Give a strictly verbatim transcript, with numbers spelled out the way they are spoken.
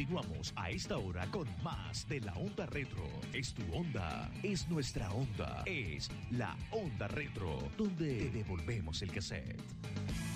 Continuamos a esta hora con más de la Onda Retro. Es tu onda, es nuestra onda, es la Onda Retro, donde te devolvemos el cassette.